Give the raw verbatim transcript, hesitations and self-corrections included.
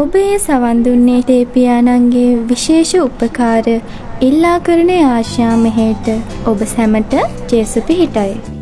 ඔබ ඒ සවන් දුන්නේ දේපියාණන්ගේ විශේෂ උපකාර ඉල්ලා කරන ආශා මෙහෙට ඔබ සැමට ජේසු පිහිටයි.